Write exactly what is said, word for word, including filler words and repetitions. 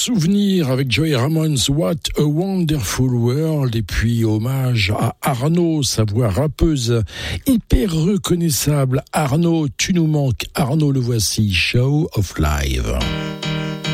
Souvenir avec Joey Ramones, What a Wonderful World, et puis hommage à Arnaud, sa voix rappeuse hyper reconnaissable. Arnaud, tu nous manques. Arnaud, le voici, Show of Live.